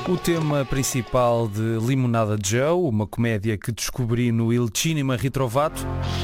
O tema principal de Limonada Joe, uma comédia que descobri no Il Cinema Ritrovato.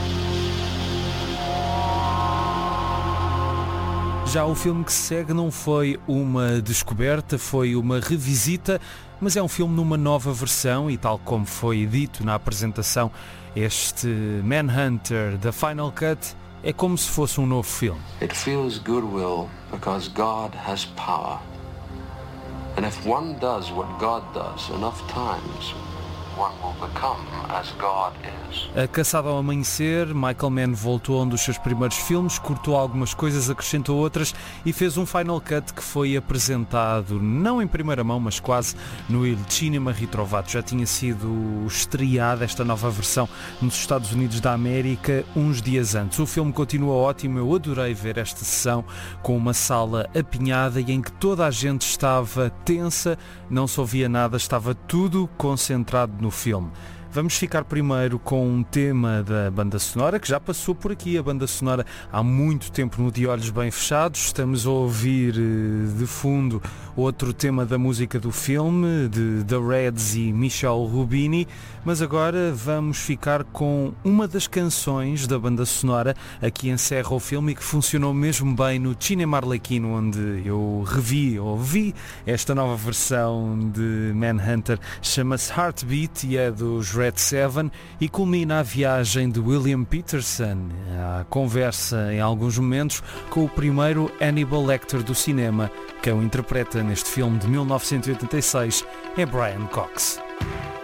Já o filme que se segue não foi uma descoberta, foi uma revisita, mas é um filme numa nova versão e, tal como foi dito na apresentação, este Manhunter, The Final Cut, é como se fosse um novo filme. It feels goodwill because God has power. And if one does what God does enough times, one will become as God is. A Caçada ao Amanhecer, Michael Mann voltou a um dos seus primeiros filmes, cortou algumas coisas, acrescentou outras e fez um Final Cut que foi apresentado, não em primeira mão, mas quase no Il Cinema Ritrovato. Já tinha sido estreada esta nova versão nos Estados Unidos da América uns dias antes. O filme continua ótimo, eu adorei ver esta sessão com uma sala apinhada e em que toda a gente estava tensa, não se ouvia nada, estava tudo concentrado no filme. Vamos ficar primeiro com um tema da banda sonora, que já passou por aqui, a banda sonora há muito tempo no De Olhos Bem Fechados. Estamos a ouvir de fundo outro tema da música do filme, de The Reds e Michel Rubini, mas agora vamos ficar com uma das canções da banda sonora a que encerra o filme e que funcionou mesmo bem no Cinema Arlequino, onde eu ouvi esta nova versão de Manhunter. Chama-se Heartbeat e é dos Red Seven e culmina a viagem de William Peterson, a conversa em alguns momentos com o primeiro Hannibal Lecter do cinema. Quem o interpreta neste filme de 1986 é Brian Cox.